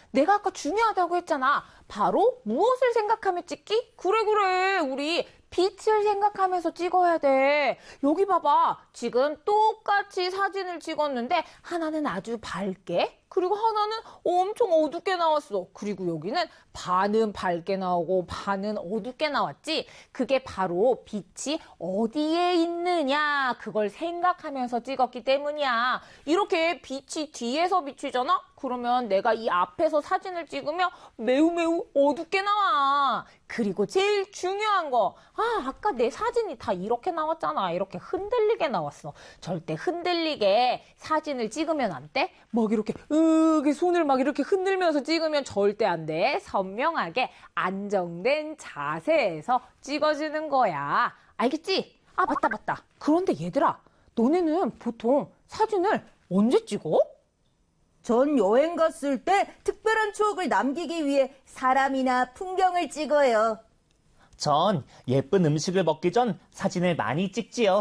내가 아까 중요하다고 했잖아. 바로 무엇을 생각하며 찍기? 그래. 우리 빛을 생각하면서 찍어야 돼. 여기 봐봐. 지금 똑같이 사진을 찍었는데 하나는 아주 밝게, 그리고 하나는 엄청 어둡게 나왔어. 그리고 여기는 반은 밝게 나오고 반은 어둡게 나왔지. 그게 바로 빛이 어디에 있느냐, 그걸 생각하면서 찍었기 때문이야. 이렇게 빛이 뒤에서 비추잖아? 그러면 내가 이 앞에서 사진을 찍으면 매우 어둡게 나와. 그리고 제일 중요한 거, 아까 내 사진이 다 이렇게 나왔잖아. 이렇게 흔들리게 나왔어. 절대 흔들리게 사진을 찍으면 안 돼. 막 이렇게 손을 막 이렇게 흔들면서 찍으면 절대 안 돼. 선명하게 안정된 자세에서 찍어주는 거야. 알겠지? 맞다. 그런데 얘들아, 너네는 보통 사진을 언제 찍어? 전 여행 갔을 때 특별한 추억을 남기기 위해 사람이나 풍경을 찍어요. 전 예쁜 음식을 먹기 전 사진을 많이 찍지요.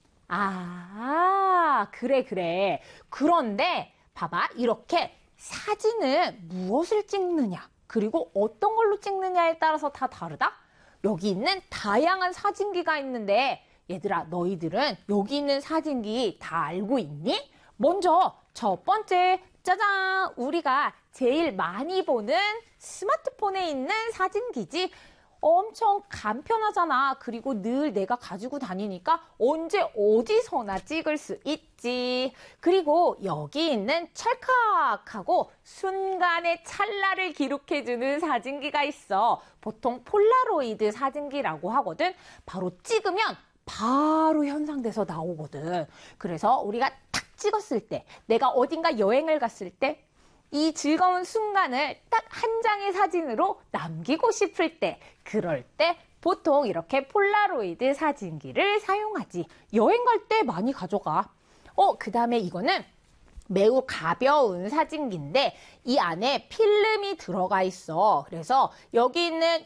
그래. 그런데 봐봐, 이렇게 사진을 무엇을 찍느냐, 그리고 어떤 걸로 찍느냐에 따라서 다 다르다? 여기 있는 다양한 사진기가 있는데 얘들아, 너희들은 여기 있는 사진기 다 알고 있니? 먼저 첫 번째, 짜잔! 우리가 제일 많이 보는 스마트폰에 있는 사진기지. 엄청 간편하잖아. 그리고 늘 내가 가지고 다니니까 언제 어디서나 찍을 수 있지. 그리고 여기 있는 찰칵하고 순간의 찰나를 기록해주는 사진기가 있어. 보통 폴라로이드 사진기라고 하거든. 바로 찍으면 바로 현상돼서 나오거든. 그래서 우리가 탁 찍었을 때, 내가 어딘가 여행을 갔을 때 이 즐거운 순간을 딱 한 장의 사진으로 남기고 싶을 때, 그럴 때 보통 이렇게 폴라로이드 사진기를 사용하지. 여행 갈 때 많이 가져가. 그 다음에 이거는 매우 가벼운 사진기인데 이 안에 필름이 들어가 있어. 그래서 여기 있는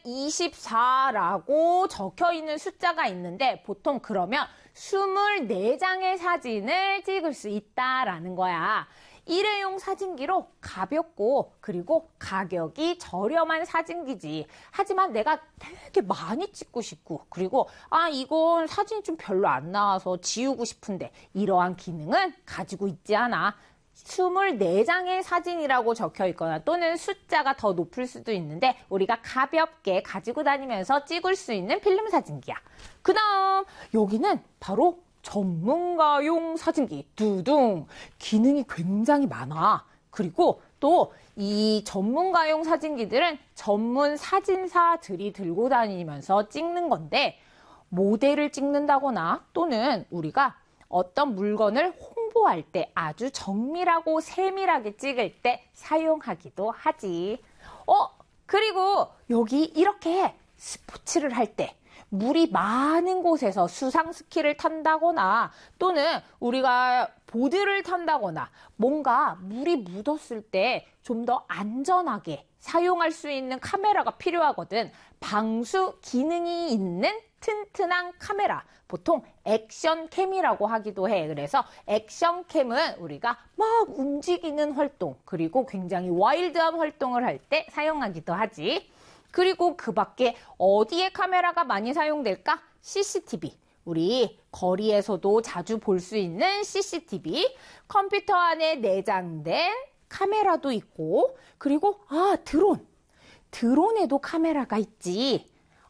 24라고 적혀 있는 숫자가 있는데 보통 그러면 24장의 사진을 찍을 수 있다라는 거야. 일회용 사진기로 가볍고 그리고 가격이 저렴한 사진기지. 하지만 내가 되게 많이 찍고 싶고, 그리고 이건 사진이 좀 별로 안 나와서 지우고 싶은데, 이러한 기능은 가지고 있지 않아. 24장의 사진이라고 적혀 있거나 또는 숫자가 더 높을 수도 있는데 우리가 가볍게 가지고 다니면서 찍을 수 있는 필름 사진기야. 그 다음 여기는 바로 전문가용 사진기. 두둥. 기능이 굉장히 많아. 그리고 또 이 전문가용 사진기들은 전문 사진사들이 들고 다니면서 찍는 건데, 모델을 찍는다거나 또는 우리가 어떤 물건을 홍보할 때 아주 정밀하고 세밀하게 찍을 때 사용하기도 하지. 그리고 여기 이렇게 스포츠를 할 때, 물이 많은 곳에서 수상 스키를 탄다거나 또는 우리가 보드를 탄다거나 뭔가 물이 묻었을 때 좀 더 안전하게 사용할 수 있는 카메라가 필요하거든. 방수 기능이 있는 튼튼한 카메라, 보통 액션캠이라고 하기도 해. 그래서 액션캠은 우리가 막 움직이는 활동, 그리고 굉장히 와일드한 활동을 할 때 사용하기도 하지. 그리고 그 밖에 어디에 카메라가 많이 사용될까? CCTV. 우리 거리에서도 자주 볼 수 있는 CCTV. 컴퓨터 안에 내장된 카메라도 있고, 그리고 드론. 드론에도 카메라가 있지.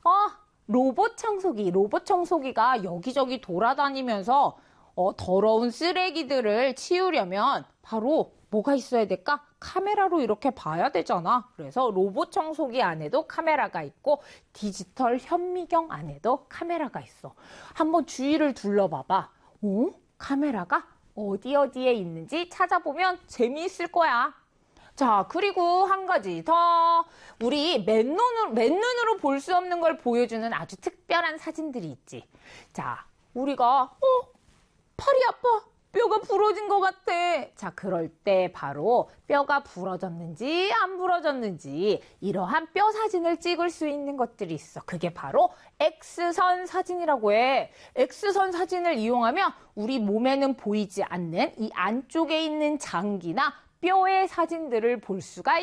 로봇 청소기. 로봇 청소기가 여기저기 돌아다니면서 더러운 쓰레기들을 치우려면 바로 뭐가 있어야 될까? 카메라로 이렇게 봐야 되잖아. 그래서 로봇 청소기 안에도 카메라가 있고 디지털 현미경 안에도 카메라가 있어. 한번 주위를 둘러봐봐. 카메라가 어디에 있는지 찾아보면 재미있을 거야. 자, 그리고 한 가지 더. 우리 맨눈으로 볼 수 없는 걸 보여주는 아주 특별한 사진들이 있지. 자, 우리가 팔이 아파. 뼈가 부러진 것 같아. 자, 그럴 때 바로 뼈가 부러졌는지 안 부러졌는지 이러한 뼈 사진을 찍을 수 있는 것들이 있어. 그게 바로 X선 사진이라고 해. X선 사진을 이용하면 우리 몸에는 보이지 않는 이 안쪽에 있는 장기나 뼈의 사진들을 볼 수가